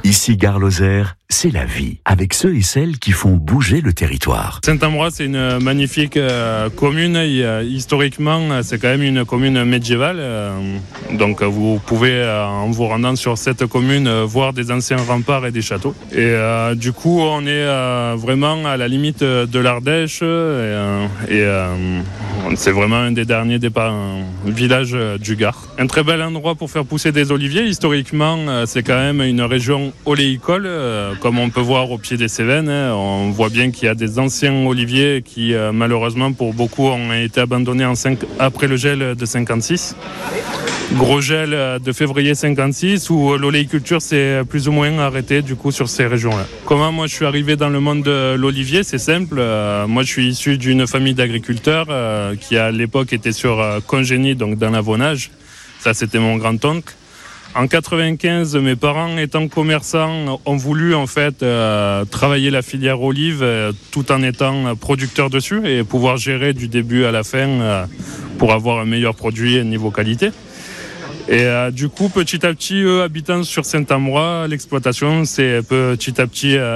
Ici Gare Lozère, c'est la vie, avec ceux et celles qui font bouger le territoire. Saint-Ambroise, c'est une magnifique commune. Historiquement, c'est quand même une commune médiévale. Donc vous pouvez, en vous rendant sur cette commune, voir des anciens remparts et des châteaux. Et du coup, on est vraiment à la limite de l'Ardèche. C'est vraiment un des derniers villages du Gard. Un très bel endroit pour faire pousser des oliviers. Historiquement, c'est quand même une région oléicole, comme on peut voir au pied des Cévennes. On voit bien qu'il y a des anciens oliviers qui, malheureusement, pour beaucoup, ont été abandonnés après le gel de 56. Gros gel de février 56, où l'oléiculture s'est plus ou moins arrêtée du coup sur ces régions-là. Comment moi je suis arrivé dans le monde de l'olivier? C'est simple. Moi je suis issu d'une famille d'agriculteurs qui à l'époque était sur congénie, donc dans l'avonnage. Ça c'était mon grand-oncle. En 95, mes parents étant commerçants ont voulu en fait travailler la filière olive tout en étant producteurs dessus et pouvoir gérer du début à la fin pour avoir un meilleur produit niveau qualité. Et du coup, petit à petit, eux habitant sur Saint-Ambroise, l'exploitation s'est petit à petit